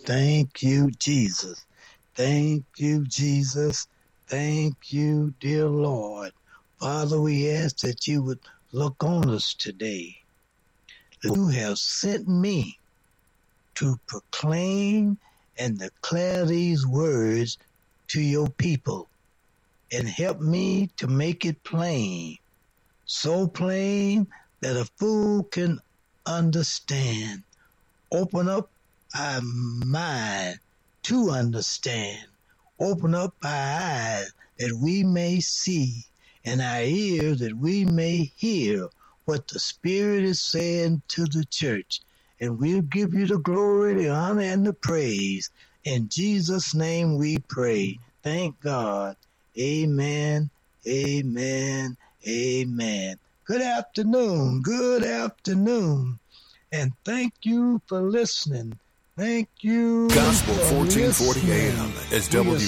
Thank you, Jesus. Thank you, Jesus. Thank you, dear Lord. Father, we ask that you would look on us today. You have sent me to proclaim and declare these words to your people and help me to make it plain, so plain that a fool can understand. Open up our mind to understand. Open up our eyes that we may see and our ears that we may hear what the Spirit is saying to the church. And we'll give you the glory, the honor, and the praise. In Jesus' name we pray. Thank God. Amen, amen, amen. Good afternoon, good afternoon. And thank you for listening. Thank you. Gospel 1440 AM is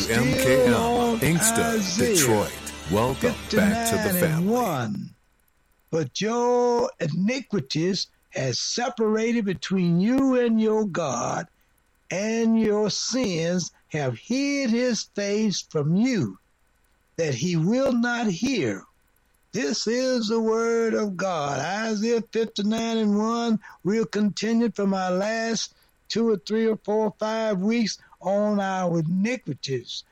WMKM, Inkster, Detroit. Welcome back to the family. But your iniquities has separated between you and your God, and your sins have hid his face from you, that he will not hear. This is the word of God. Isaiah 59:1. We'll continue from our last 2 or 3 or 4 or 5 weeks on our iniquities.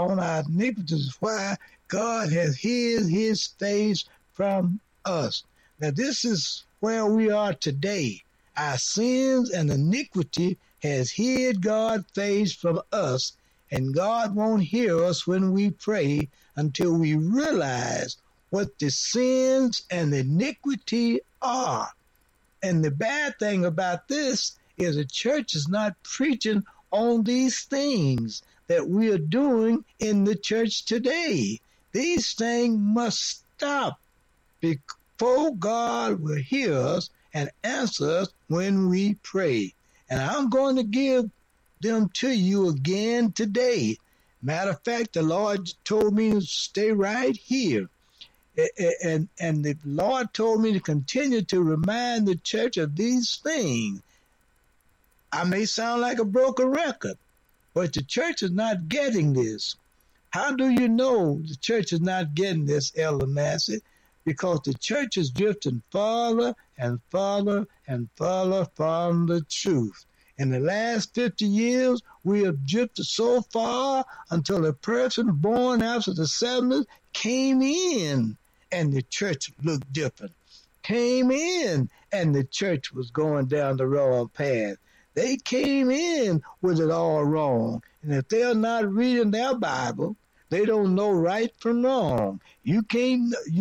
Why God has hid his face from us. Now this is where we are today. Our sins and iniquity has hid God's face from us, and God won't hear us when we pray until we realize what the sins and iniquity are. And the bad thing about this is the church is not preaching on these things that we are doing in the church today. These things must stop before God will hear us and answer us when we pray. And I'm going to give them to you again today. Matter of fact, the Lord told me to stay right here. And the Lord told me to continue to remind the church of these things. I may sound like a broken record, but the church is not getting this. How do you know the church is not getting this, Elder Massey? Because the church is drifting farther and farther and farther from the truth. In the last 50 years, we have drifted so far until a person born after the 70s came in and the church looked different. Came in and the church was going down the wrong path. They came in with it all wrong. And if they're not reading their Bible, they don't know right from wrong.